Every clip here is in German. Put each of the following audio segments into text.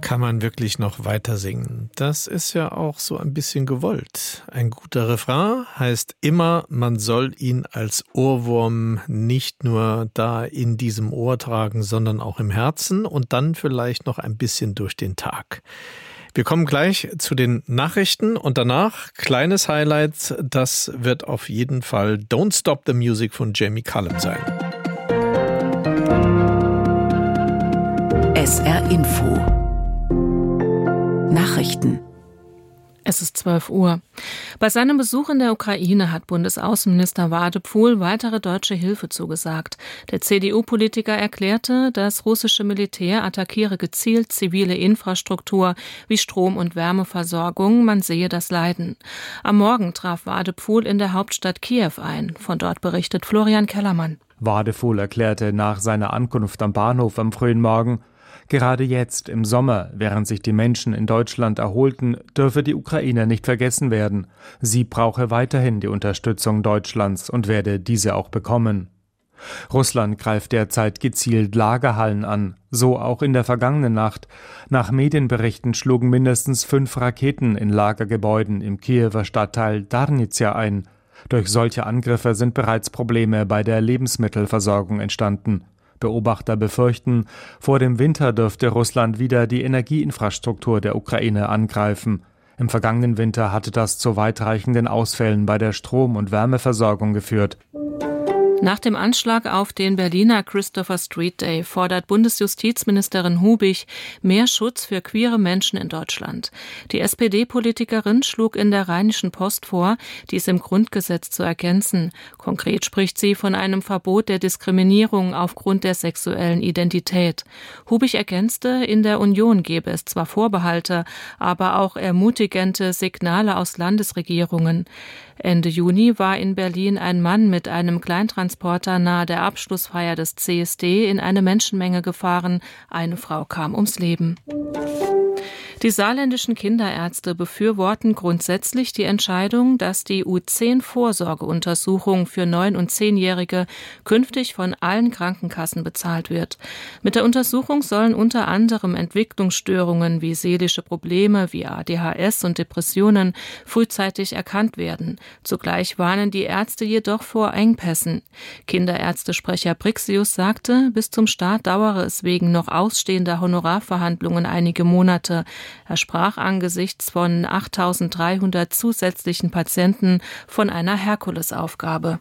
kann man wirklich noch weiter singen. Das ist ja auch so ein bisschen gewollt. Ein guter Refrain heißt immer, man soll ihn als Ohrwurm nicht nur da in diesem Ohr tragen, sondern auch im Herzen und dann vielleicht noch ein bisschen durch den Tag. Wir kommen gleich zu den Nachrichten und danach kleines Highlight, das wird auf jeden Fall Don't Stop the Music von Jamie Cullum sein. SR Info Nachrichten. Es ist 12 Uhr. Bei seinem Besuch in der Ukraine hat Bundesaußenminister Wadephul weitere deutsche Hilfe zugesagt. Der CDU-Politiker erklärte, das russische Militär attackiere gezielt zivile Infrastruktur wie Strom- und Wärmeversorgung, man sehe das Leiden. Am Morgen traf Wadephul in der Hauptstadt Kiew ein. Von dort berichtet Florian Kellermann. Wadephul erklärte nach seiner Ankunft am Bahnhof am frühen Morgen: Gerade jetzt, im Sommer, während sich die Menschen in Deutschland erholten, dürfe die Ukraine nicht vergessen werden. Sie brauche weiterhin die Unterstützung Deutschlands und werde diese auch bekommen. Russland greift derzeit gezielt Lagerhallen an, so auch in der vergangenen Nacht. Nach Medienberichten schlugen mindestens 5 Raketen in Lagergebäuden im Kiewer Stadtteil Darnizja ein. Durch solche Angriffe sind bereits Probleme bei der Lebensmittelversorgung entstanden. Beobachter befürchten, vor dem Winter dürfte Russland wieder die Energieinfrastruktur der Ukraine angreifen. Im vergangenen Winter hatte das zu weitreichenden Ausfällen bei der Strom- und Wärmeversorgung geführt. Nach dem Anschlag auf den Berliner Christopher Street Day fordert Bundesjustizministerin Hubig mehr Schutz für queere Menschen in Deutschland. Die SPD-Politikerin schlug in der Rheinischen Post vor, dies im Grundgesetz zu ergänzen. Konkret spricht sie von einem Verbot der Diskriminierung aufgrund der sexuellen Identität. Hubig ergänzte, in der Union gebe es zwar Vorbehalte, aber auch ermutigende Signale aus Landesregierungen. Ende Juni war in Berlin ein Mann mit einem Kleintransporter nahe der Abschlussfeier des CSD in eine Menschenmenge gefahren. Eine Frau kam ums Leben. Die saarländischen Kinderärzte befürworten grundsätzlich die Entscheidung, dass die U10-Vorsorgeuntersuchung für 9- und 10-Jährige künftig von allen Krankenkassen bezahlt wird. Mit der Untersuchung sollen unter anderem Entwicklungsstörungen wie seelische Probleme wie ADHS und Depressionen frühzeitig erkannt werden. Zugleich warnen die Ärzte jedoch vor Engpässen. Kinderärztesprecher Brixius sagte, bis zum Start dauere es wegen noch ausstehender Honorarverhandlungen einige Monate. Er sprach angesichts von 8.300 zusätzlichen Patienten von einer Herkulesaufgabe.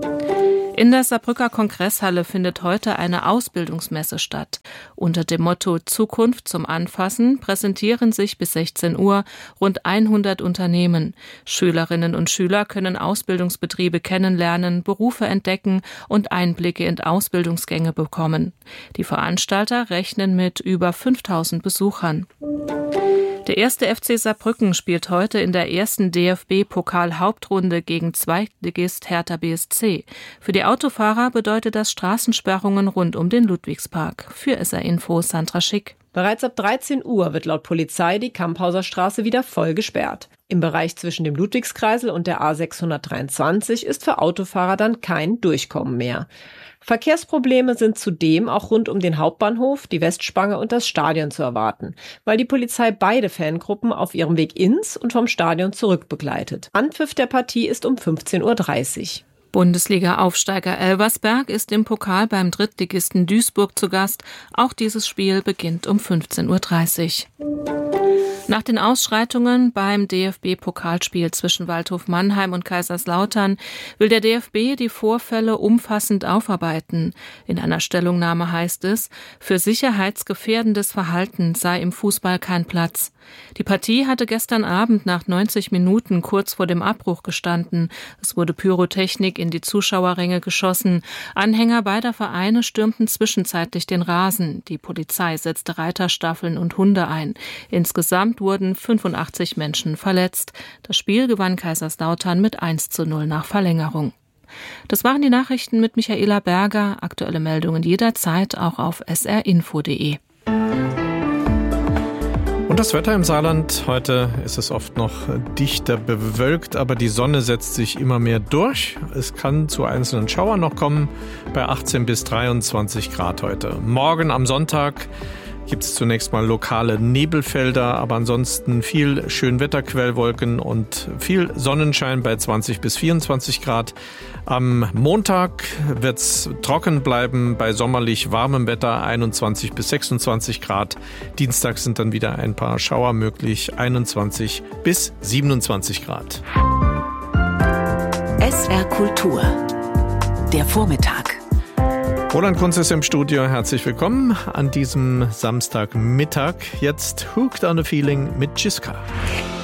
In der Saarbrücker Kongresshalle findet heute eine Ausbildungsmesse statt. Unter dem Motto Zukunft zum Anfassen präsentieren sich bis 16 Uhr rund 100 Unternehmen. Schülerinnen und Schüler können Ausbildungsbetriebe kennenlernen, Berufe entdecken und Einblicke in Ausbildungsgänge bekommen. Die Veranstalter rechnen mit über 5.000 Besuchern. Der erste FC Saarbrücken spielt heute in der ersten DFB-Pokal-Hauptrunde gegen Zweitligist Hertha BSC. Für die Autofahrer bedeutet das Straßensperrungen rund um den Ludwigspark. Für SR Info Sandra Schick. Bereits ab 13 Uhr wird laut Polizei die Kamphauser Straße wieder voll gesperrt. Im Bereich zwischen dem Ludwigskreisel und der A623 ist für Autofahrer dann kein Durchkommen mehr. Verkehrsprobleme sind zudem auch rund um den Hauptbahnhof, die Westspange und das Stadion zu erwarten, weil die Polizei beide Fangruppen auf ihrem Weg ins und vom Stadion zurück begleitet. Anpfiff der Partie ist um 15.30 Uhr. Bundesliga-Aufsteiger Elversberg ist im Pokal beim Drittligisten Duisburg zu Gast. Auch dieses Spiel beginnt um 15.30 Uhr. Nach den Ausschreitungen beim DFB-Pokalspiel zwischen Waldhof Mannheim und Kaiserslautern will der DFB die Vorfälle umfassend aufarbeiten. In einer Stellungnahme heißt es, für sicherheitsgefährdendes Verhalten sei im Fußball kein Platz. Die Partie hatte gestern Abend nach 90 Minuten kurz vor dem Abbruch gestanden. Es wurde Pyrotechnik in die Zuschauerränge geschossen. Anhänger beider Vereine stürmten zwischenzeitlich den Rasen. Die Polizei setzte Reiterstaffeln und Hunde ein. Insgesamt wurden 85 Menschen verletzt. Das Spiel gewann Kaiserslautern mit 1:0 nach Verlängerung. Das waren die Nachrichten mit Michaela Berger. Aktuelle Meldungen jederzeit auch auf srinfo.de. Und das Wetter im Saarland, heute ist es oft noch dichter bewölkt, aber die Sonne setzt sich immer mehr durch. Es kann zu einzelnen Schauern noch kommen, bei 18 bis 23 Grad heute. Morgen am Sonntag gibt es zunächst mal lokale Nebelfelder, aber ansonsten viel Schönwetterquellwolken und viel Sonnenschein bei 20 bis 24 Grad. Am Montag wird es trocken bleiben bei sommerlich warmem Wetter 21 bis 26 Grad. Dienstag sind dann wieder ein paar Schauer möglich, 21 bis 27 Grad. SR Kultur, der Vormittag. Roland Kunz ist im Studio. Herzlich willkommen an diesem Samstagmittag. Jetzt Hooked on a Feeling mit Jiska.